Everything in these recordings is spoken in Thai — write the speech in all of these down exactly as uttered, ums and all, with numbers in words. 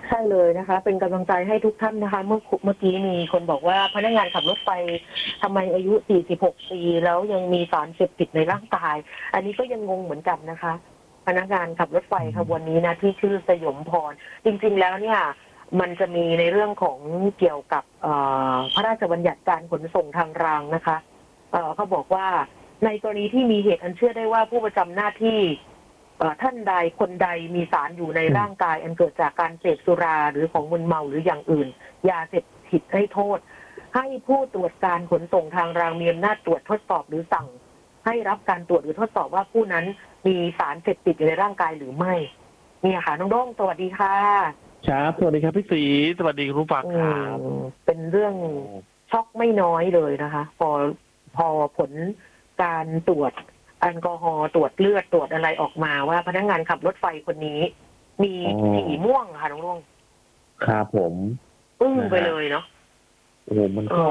ใช่เลยนะคะเป็นกำลังใจให้ทุกท่านนะคะเมื่อเมื่อกี้มีคนบอกว่าพนักงานขับรถไฟทำไมอายุสี่สิบหกปีแล้วยังมีสารเสพติดในร่างกายอันนี้ก็ยังงงเหมือนกันนะคะพนักงานขับรถไฟขบวนนี้นะที่ชื่อสยมพรจริงๆแล้วเนี่ยมันจะมีในเรื่องของเกี่ยวกับพระราชบัญญัติการขนส่งทางรางนะคะเขาบอกว่าในกรณีที่มีเหตุอันเชื่อได้ว่าผู้ประจำหน้าที่ท่านใดคนใดมีสารอยู่ในร่างกายอันเกิดจากการเสพสุราหรือของมึนเมาหรืออย่างอื่นยาเสพติดให้โทษให้ผู้ตรวจการขนส่งทางรางมีอำนาจตรวจทดสอบหรือสั่งให้รับการตรวจหรือทดสอบว่าผู้นั้นมีสารเสพติดอยู่ในร่างกายหรือไม่เนี่ยค่ะน้องโด้งสวัสดีค่ะครับสวัสดีครับพี่ศรีสวัสดีคุณผู้ฟังครับเป็นเรื่องช็อกไม่น้อยเลยนะคะพอพอผลการตรวจแอลกอฮอล์ตรวจเลือดตรวจอะไรออกมาว่าพนักงานขับรถไฟคนนี้มีสีม่วงค่ะน้องลุงครับผมอึ้งไปเลยเนาะโอ้มันก็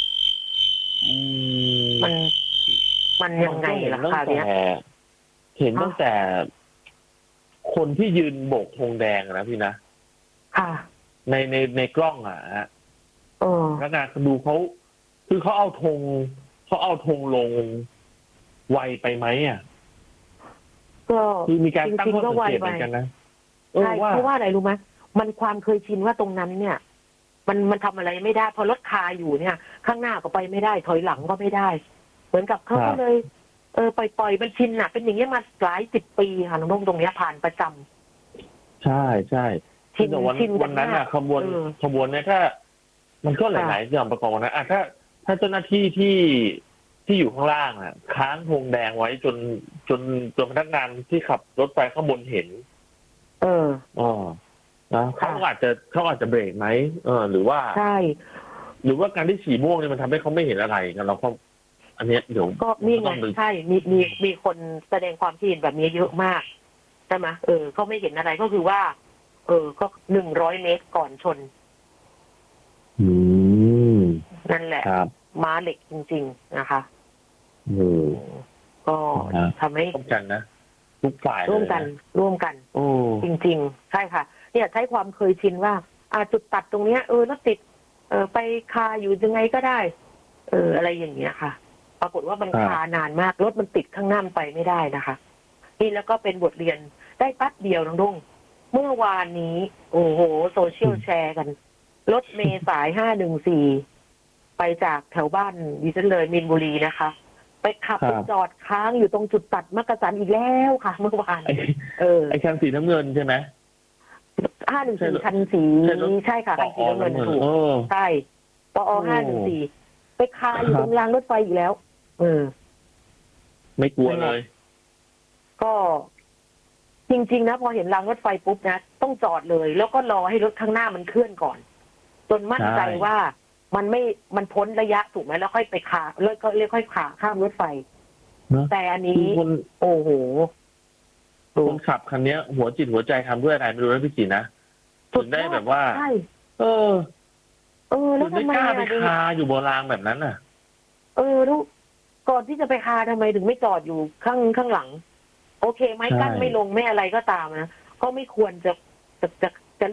มันมันยังไงล่ะคะเนี่ยเห็นตั้งแต่คนที่ยืนโบกธงแดงนะพี่นะค่ะในในในกล้องอ่ะฮะพนักงานดูเขาคือเขาเอาธงเขาเอาธงลงไวไปไหมอ่ะก็คือมีการตั้งข้อสังเกตเหมือนกันนะใช่เพราะว่าอะไรรู้ไหมมันความเคยชินว่าตรงนั้นเนี่ยมันมันทำอะไรไม่ได้พอรถคาอยู่เนี่ยข้างหน้าก็ไปไม่ได้ถอยหลังก็ไม่ได้เหมือนกับเขาก็เลยเออปล่อยๆมันชินอ่ะเป็นอย่างนี้มาหลายสิบปีค่ะน้องตรงนี้ผ่านประจำใช่ใช่ชินวันวันนั้นอ่ะขบวนขบวนเนี่ยถ้ามันก็หลายๆอย่างประกอบนะอ่ะถ้าถ้าเจ้าหน้าที่ที่ที่อยู่ข้างล่างอ่ะค้างธงแดงไว้จนจนจนพนักงานที่ขับรถไฟข้างบนเห็นเอออ๋อนะเขาอาจจะเขาอาจจะเบรกไหมเออหรือว่าใช่หรือว่าการที่ฉี่ม่วงเนี่ยมันทำให้เขาไม่เห็นอะไรกันเราก็อันเนี้ยเดี๋ยวก็มีไงใช่มีมีมีคนแสดงความคิดเห็นแบบนี้เยอะมากใช่ไหมเออเขาไม่เห็นอะไรก็คือว่าเออก็หนึ่งร้อยเมตรก่อนชนอืมนั่นแหละม้าเหล็กจริงๆนะคะอืมก็ทำให้ร่วมกันนะทุกฝ่ายร่วมกันร่วมกันจริงๆใช่ค่ะเนี่ยใช้ความเคยชินว่าอ่าจุดตัดตรงเนี้ยเออรถติดเออไปคาอยู่ยังไงก็ได้เอออะไรอย่างเงี้ยค่ะปรากฏว่ามันคานานมากรถมันติดข้างหน้าไปไม่ได้นะคะนี่แล้วก็เป็นบทเรียนได้แป๊บเดียวน้องดุ้งเมื่อวานนี้โอ้โหโซเชียลแชร์กันรถเมล์สายห้าหนึ่งสี่ไปจากแถวบ้านดิฉันเลยมีนบุรีนะคะไปขับไปจอดค้างอยู่ตรงจุดตัดมักกะสันอีกแล้วค่ะเมื่อวานเออไอคันสีน้ำเงินใช่ไหมห้าหนึ่งสี่คันสีใช่ค่ะคันสีน้ำเงินถูกใช่ปอห้าหนึ่งสี่ไปคาอยู่ตรงรางรถไฟอีกแล้วเออไม่กลัวเลยก็จริงๆนะพอเห็นรางรถไฟปุ๊บนะต้องจอดเลยแล้วก็รอให้รถข้างหน้ามันเคลื่อนก่อนจนมั่นใจว่ามันไม่มันพ้นระยะถูกไหมแล้วค่อยไปขาเลื่อยก็เรียกค่อยขาข้ามรถไฟแต่อันนี้โอ้โหคนขับคันนี้หัวจิตหัวใจทำด้วยอะไรไม่รู้นะพี่จีนะถึงได้แบบว่าเออเออแล้วทำไมกล้าไปคาอยู่บนรางแบบนั้นน่ะเออลูกก่อนที่จะไปคาทำไมถึงไม่จอดอยู่ข้างข้างหลังโอเคไม้กั้นไม่ลงไม่อะไรก็ตามนะก็ไม่ควรจะจะจะ